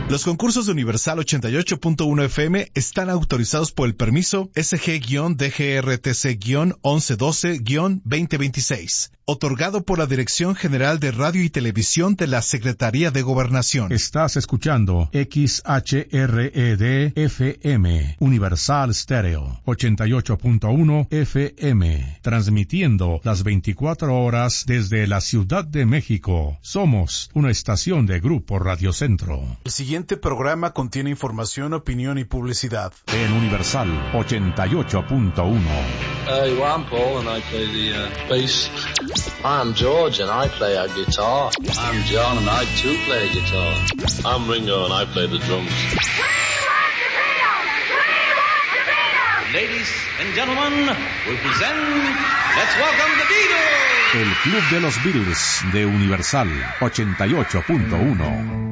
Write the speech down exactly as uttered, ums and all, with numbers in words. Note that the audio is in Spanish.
Los concursos de Universal ochenta y ocho punto uno F M están autorizados por el permiso S G D G R T C once doce veinte veintiséis, otorgado por la Dirección General de Radio y Televisión de la Secretaría de Gobernación. Estás escuchando X H R E D F M, Universal Stereo, ochenta y ocho punto uno F M, transmitiendo las veinticuatro horas desde la Ciudad de México. Somos una estación de Grupo Radio Centro. El siguiente programa contiene información, opinión y publicidad. En Universal ochenta y ocho punto uno. Hey, well, I'm Paul and I play the uh, bass. I'm George and I play a guitar. I'm John and I too play a guitar. I'm Ringo and I play the drums. Ladies and gentlemen, we present, let's welcome the Beatles. El Club de los Beatles de Universal ochenta y ocho punto uno.